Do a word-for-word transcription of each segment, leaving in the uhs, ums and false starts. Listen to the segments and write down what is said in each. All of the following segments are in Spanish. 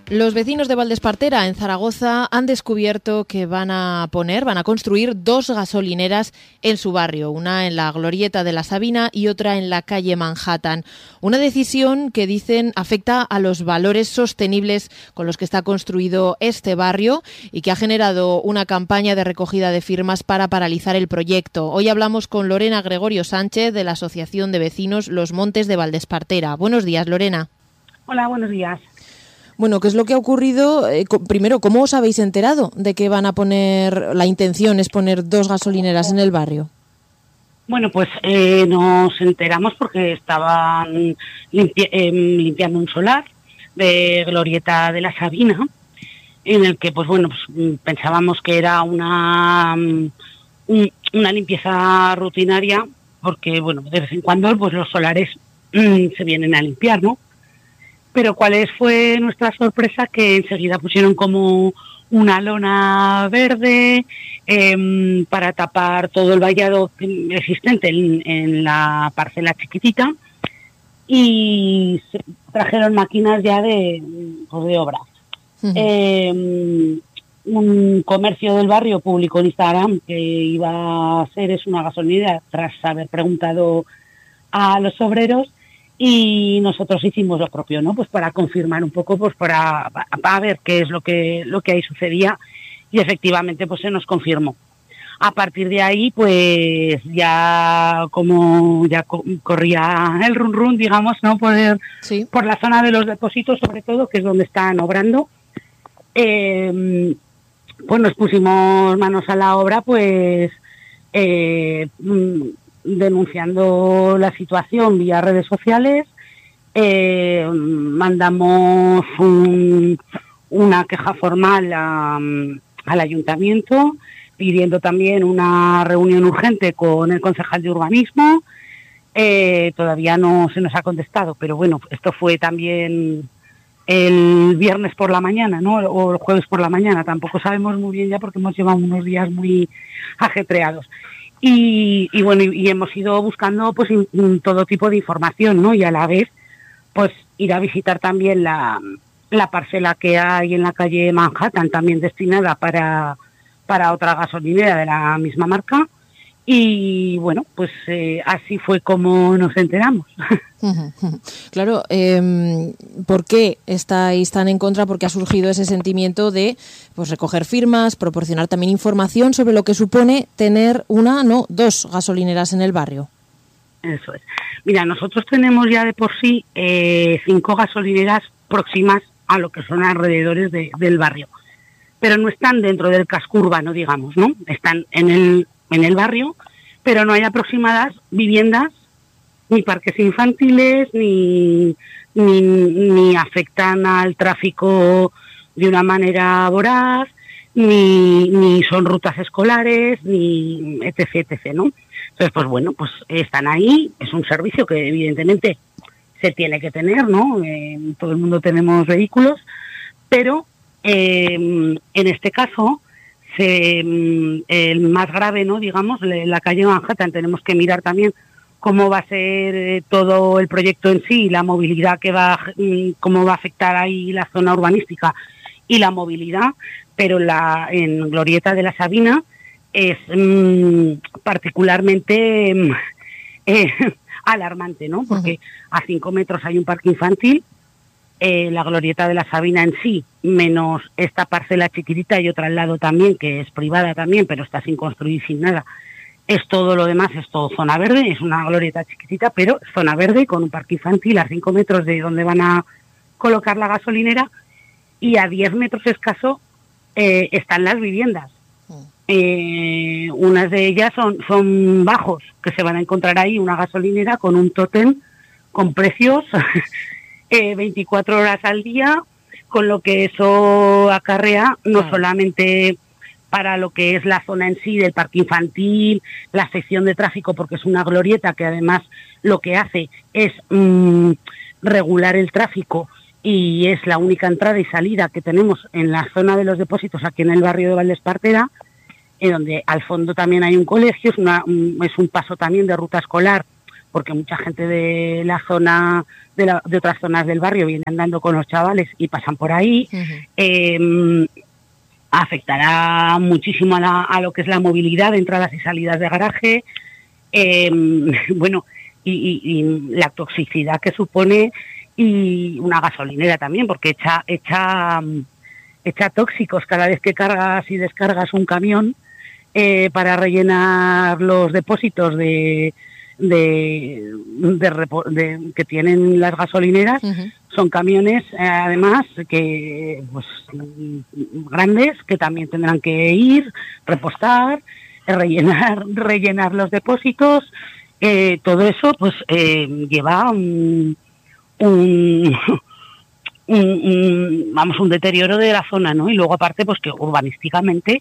Los vecinos de Valdespartera, en Zaragoza, han descubierto que van a poner, van a construir dos gasolineras en su barrio, una en la Glorieta de la Sabina y otra en la calle Manhattan. Una decisión que dicen afecta a los valores sostenibles con los que está construido este barrio y que ha generado una campaña de recogida de firmas para paralizar el proyecto. Hoy hablamos con Lorena Gregorio Sánchez de la Asociación de Vecinos Los Montes de Valdespartera. Buenos días, Lorena. Hola, buenos días. Bueno, ¿qué es lo que ha ocurrido? Eh, primero, ¿cómo os habéis enterado de que van a poner, la intención es poner dos gasolineras en el barrio? Bueno, pues eh, nos enteramos porque estaban limpi- eh, limpiando un solar de Glorieta de la Sabina, en el que, pues bueno, pues, pensábamos que era una, un, una limpieza rutinaria, porque, bueno, de vez en cuando pues los solares mmm, se vienen a limpiar, ¿no? Pero cuál es, fue nuestra sorpresa, que enseguida pusieron como una lona verde eh, para tapar todo el vallado existente en, en la parcela chiquitita, y se trajeron máquinas ya de, de obra. Uh-huh. Eh, un comercio del barrio publicó en Instagram que iba a hacer es una gasolinera tras haber preguntado a los obreros. Y nosotros hicimos lo propio, ¿no? Pues para confirmar un poco, pues para, para ver qué es lo que lo que ahí sucedía, y efectivamente pues se nos confirmó. A partir de ahí, pues ya como ya co- corría el run run, digamos, ¿no? Por, el, sí. por la zona de los depósitos, sobre todo, que es donde están obrando, eh, pues nos pusimos manos a la obra, pues eh, denunciando la situación vía redes sociales, eh, mandamos un, una queja formal a, al ayuntamiento, pidiendo también una reunión urgente con el concejal de urbanismo. Eh, todavía no se nos ha contestado, pero bueno, esto fue también el viernes por la mañana, ¿no? O el jueves por la mañana, tampoco sabemos muy bien ya porque hemos llevado unos días muy ajetreados. Y, y bueno, y, y hemos ido buscando pues in, in, todo tipo de información, ¿no? Y a la vez, pues ir a visitar también la, la parcela que hay en la calle Manhattan, también destinada para, para otra gasolinera de la misma marca. Y bueno, pues eh, así fue como nos enteramos. Claro, eh, ¿por qué estáis tan en contra? Porque ha surgido ese sentimiento de pues recoger firmas, proporcionar también información sobre lo que supone tener una, no, dos gasolineras en el barrio. Eso es. Mira, nosotros tenemos ya de por sí eh, cinco gasolineras próximas a lo que son alrededores de, del barrio, pero no están dentro del casco urbano, digamos, ¿no? Están en el en el barrio, pero no hay aproximadas viviendas, ni parques infantiles, ni, ni, ni afectan al tráfico de una manera voraz, ni, ni son rutas escolares, ni etc, etc, ¿no? Entonces, pues bueno, pues están ahí, es un servicio que evidentemente se tiene que tener, ¿no? Eh, todo el mundo tenemos vehículos, pero eh, en este caso, se, el más grave, ¿no? Digamos, la calle Manhattan, tenemos que mirar también cómo va a ser todo el proyecto en sí, la movilidad que va, cómo va a afectar ahí la zona urbanística y la movilidad, pero la en Glorieta de la Sabina es mmm, particularmente eh, alarmante, ¿no? Porque uh-huh. a cinco metros hay un parque infantil, eh, la Glorieta de la Sabina en sí, menos esta parcela chiquitita y otra al lado también, que es privada también, pero está sin construir, sin nada. Es todo lo demás, es todo zona verde, es una glorieta chiquitita, pero zona verde con un parque infantil a cinco metros de donde van a colocar la gasolinera, y a diez metros escaso eh, están las viviendas. Eh, unas de ellas son, son bajos, que se van a encontrar ahí una gasolinera con un tótem con precios eh, veinticuatro horas al día, con lo que eso acarrea no claro. solamente para lo que es la zona en sí del parque infantil, la sección de tráfico, porque es una glorieta que además lo que hace es mmm, regular el tráfico, y es la única entrada y salida que tenemos en la zona de los depósitos aquí en el barrio de Valdespartera, en donde al fondo también hay un colegio, es, una, un, es un paso también de ruta escolar porque mucha gente de la zona, de, la, de otras zonas del barrio viene andando con los chavales y pasan por ahí. Uh-huh. eh, afectará muchísimo a, la, a lo que es la movilidad de entradas y salidas de garaje, eh, bueno, y, y, y la toxicidad que supone, y una gasolinera también, porque echa, echa, echa tóxicos cada vez que cargas y descargas un camión eh, para rellenar los depósitos de, de, de, de, de que tienen las gasolineras. Uh-huh. Son camiones, eh, además, que pues grandes, que también tendrán que ir, repostar, rellenar, rellenar los depósitos. Eh, todo eso, pues, eh, lleva un, un, un, un, vamos, un deterioro de la zona, ¿no? Y luego, aparte, pues que urbanísticamente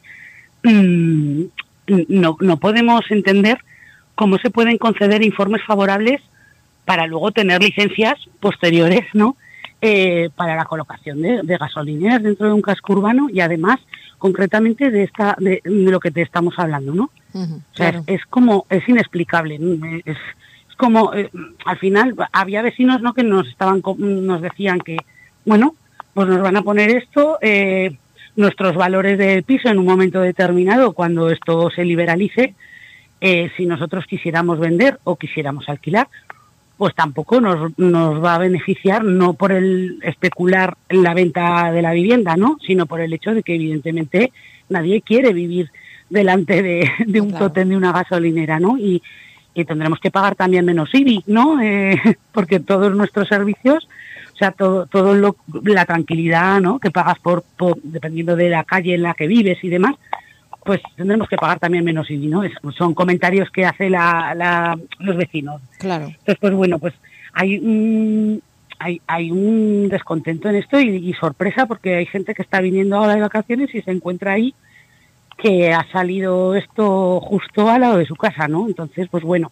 mmm, no, no podemos entender cómo se pueden conceder informes favorables para luego tener licencias posteriores, ¿no? Eh, para la colocación de, de gasolineras dentro de un casco urbano, y además concretamente de esta de, de lo que te estamos hablando, ¿no? Uh-huh, o sea, claro. es, es como es inexplicable, es, es como eh, al final había vecinos, ¿no?, que nos estaban nos decían que bueno, pues nos van a poner esto, eh, nuestros valores del piso en un momento determinado, cuando esto se liberalice, eh, si nosotros quisiéramos vender o quisiéramos alquilar, pues tampoco nos, nos va a beneficiar, no por el especular en la venta de la vivienda, ¿no?, sino por el hecho de que evidentemente nadie quiere vivir delante de, de un claro. tótem de una gasolinera, ¿no? Y, y tendremos que pagar también menos I B I, ¿no? Eh, porque todos nuestros servicios, o sea, todo, todo lo, la tranquilidad, ¿no?, que pagas por, por dependiendo de la calle en la que vives y demás, pues tendremos que pagar también menos I B I, ¿no? Es, son comentarios que hace la, la, los vecinos. Claro. Entonces, pues bueno, pues hay un, hay, hay un descontento en esto y, y sorpresa, porque hay gente que está viniendo ahora de vacaciones y se encuentra ahí que ha salido esto justo al lado de su casa, ¿no? Entonces, pues bueno,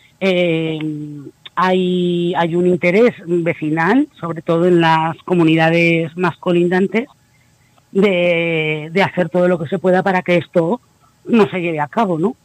eh, hay, hay un interés vecinal, sobre todo en las comunidades más colindantes, De, de hacer todo lo que se pueda para que esto no se lleve a cabo, ¿no?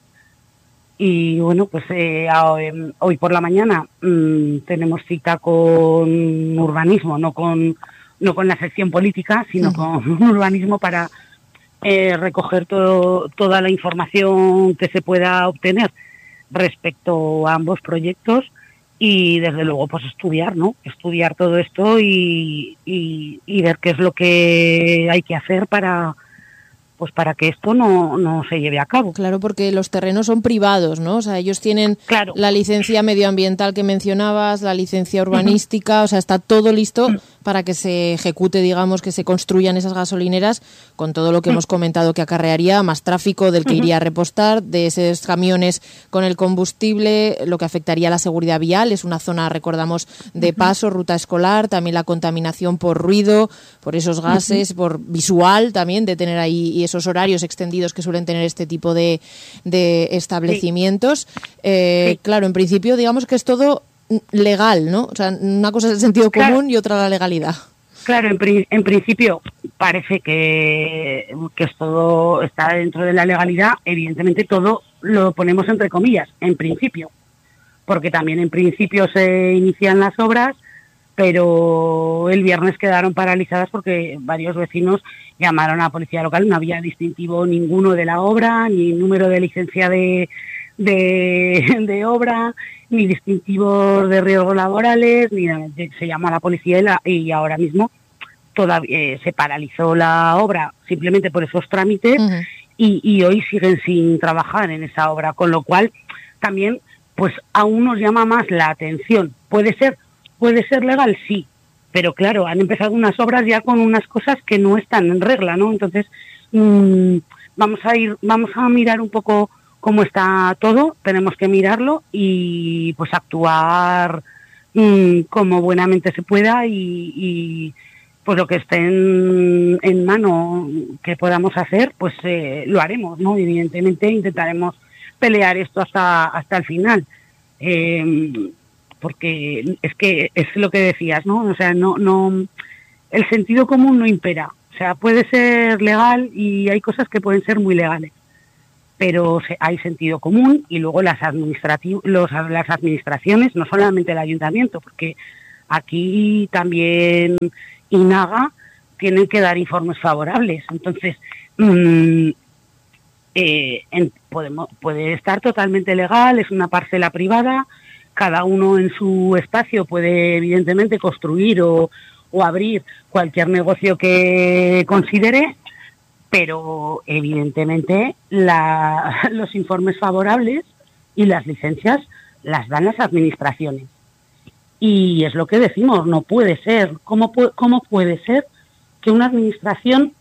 Y bueno, pues eh, hoy por la mañana mmm, tenemos cita con urbanismo, no con no con la sección política, sino sí. con urbanismo, para eh, recoger todo, toda la información que se pueda obtener respecto a ambos proyectos. Y desde luego pues estudiar, ¿no? Estudiar todo esto y, y, y ver qué es lo que hay que hacer para pues para que esto no, no se lleve a cabo. Claro, porque los terrenos son privados, ¿no? O sea, ellos tienen claro. la licencia medioambiental que mencionabas, la licencia urbanística, uh-huh. o sea, está todo listo uh-huh. para que se ejecute, digamos, que se construyan esas gasolineras, con todo lo que uh-huh. hemos comentado que acarrearía, más tráfico del que uh-huh. iría a repostar, de esos camiones con el combustible, lo que afectaría a la seguridad vial. Es una zona, recordamos, de paso, uh-huh. ruta escolar, también la contaminación por ruido, por esos gases, uh-huh. por visual también, de tener ahí y esos horarios extendidos que suelen tener este tipo de, de establecimientos. Sí. Eh, sí. Claro, en principio, digamos que es todo legal, ¿no? O sea, una cosa es el sentido claro. común y otra la legalidad. Claro, en, pri- en principio parece que, que es todo está dentro de la legalidad. Evidentemente todo lo ponemos entre comillas, en principio, porque también en principio se inician las obras, pero el viernes quedaron paralizadas porque varios vecinos llamaron a la policía local. No había distintivo ninguno de la obra, ni número de licencia de, de, de obra, ni distintivos de riesgos laborales, ni se llamó a la policía y, la, y ahora mismo todavía eh, se paralizó la obra simplemente por esos trámites. Uh-huh. y, y hoy siguen sin trabajar en esa obra, con lo cual también pues aún nos llama más la atención. Puede ser Puede ser legal, sí, pero claro, han empezado unas obras ya con unas cosas que no están en regla, ¿no? Entonces, mmm, vamos a ir, vamos a mirar un poco cómo está todo, tenemos que mirarlo y pues actuar mmm, como buenamente se pueda y, y pues lo que esté en, en mano que podamos hacer, pues eh, lo haremos, ¿no? Evidentemente intentaremos pelear esto hasta, hasta el final. Eh, porque es que es lo que decías, ¿no? O sea, no, no, el sentido común no impera. O sea, puede ser legal y hay cosas que pueden ser muy legales. pero hay sentido común, y luego las, administrati- los, las administraciones, no solamente el ayuntamiento, porque aquí también INAGA tienen que dar informes favorables. Entonces, mmm, eh, en, podemos, puede estar totalmente legal, es una parcela privada, cada uno en su espacio puede evidentemente construir o, o abrir cualquier negocio que considere, pero evidentemente la, los informes favorables y las licencias las dan las administraciones. Y es lo que decimos, no puede ser. ¿Cómo, pu- cómo puede ser que una administración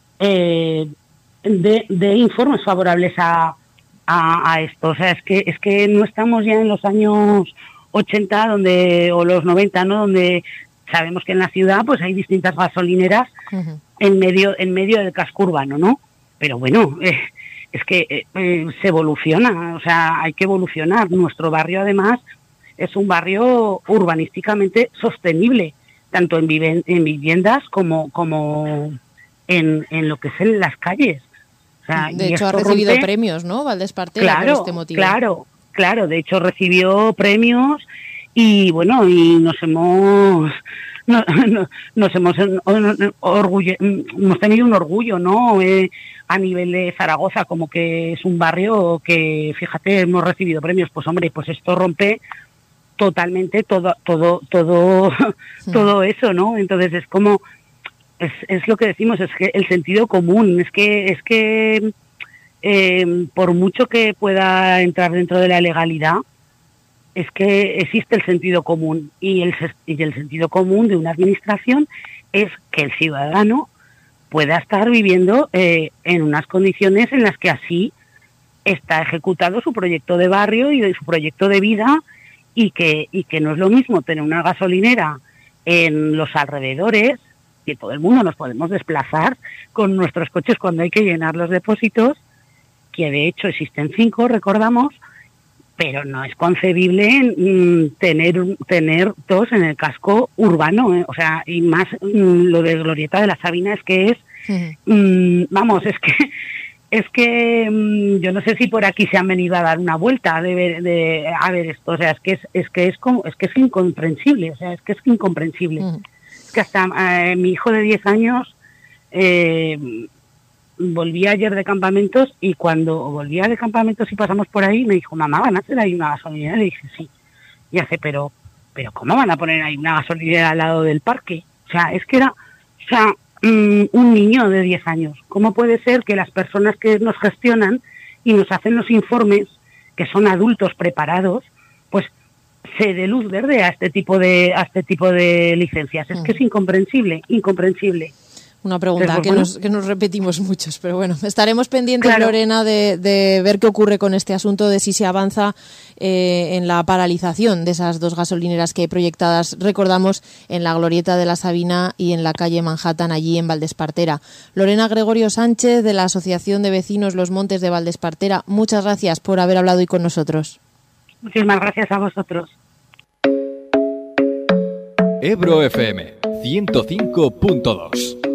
eh, dé, dé informes favorables a, a, a esto? O sea, es que, es que no estamos ya en los años ochenta donde, o los noventa, ¿no? Donde sabemos que en la ciudad pues hay distintas gasolineras uh-huh. en medio en medio del casco urbano, ¿no? Pero bueno, eh, es que eh, eh, se evoluciona, o sea, hay que evolucionar. Nuestro barrio, además, es un barrio urbanísticamente sostenible, tanto en, viven, en viviendas como, como en, en lo que es en las calles. O sea, de hecho, ha recibido rompe... premios, ¿no, Valdespartera, claro, por este motivo? Claro, claro. De hecho, recibió premios y, bueno, y nos hemos... No, no, nos hemos orgulle, hemos tenido un orgullo, ¿no? Eh, a nivel de Zaragoza, como que es un barrio que, fíjate, hemos recibido premios. Pues hombre, pues esto rompe totalmente todo, todo, todo, sí. todo eso, ¿no? Entonces es como, es, es lo que decimos, es que el sentido común, es que, es que eh, por mucho que pueda entrar dentro de la legalidad, es que existe el sentido común, y el, y el sentido común de una administración es que el ciudadano pueda estar viviendo eh, en unas condiciones en las que así está ejecutado su proyecto de barrio y de su proyecto de vida, y que, y que no es lo mismo tener una gasolinera en los alrededores, que todo el mundo nos podemos desplazar con nuestros coches cuando hay que llenar los depósitos, que de hecho existen cinco, recordamos, pero no es concebible mmm, tener tener dos en el casco urbano, ¿eh? O sea, y más mmm, lo de Glorieta de la Sabina es que es, uh-huh. mmm, vamos, es que es que mmm, yo no sé si por aquí se han venido a dar una vuelta de ver, de a ver esto, o sea, es que es es que es como es que es incomprensible, o sea, es que es incomprensible. Uh-huh. Es que hasta eh, mi hijo de diez años eh, volví ayer de campamentos, y cuando volvía de campamentos y pasamos por ahí, me dijo, mamá, ¿van a hacer ahí una gasolinera? Le dije, sí. Y hace, pero, pero ¿cómo van a poner ahí una gasolinera al lado del parque? O sea, es que era, o sea, mmm, un niño de diez años. ¿Cómo puede ser que las personas que nos gestionan y nos hacen los informes, que son adultos preparados, pues se dé luz verde a este tipo de, a este tipo de licencias? Es que es incomprensible, incomprensible. Una pregunta que, bueno, nos, que nos repetimos muchos, pero bueno, estaremos pendientes, claro. Lorena, de, de ver qué ocurre con este asunto, de si se avanza eh, en la paralización de esas dos gasolineras que hay proyectadas, recordamos, en la Glorieta de la Sabina y en la calle Manhattan, allí en Valdespartera. Lorena Gregorio Sánchez, de la Asociación de Vecinos Los Montes de Valdespartera, muchas gracias por haber hablado hoy con nosotros. Muchísimas gracias a vosotros. Ebro F M ciento cinco punto dos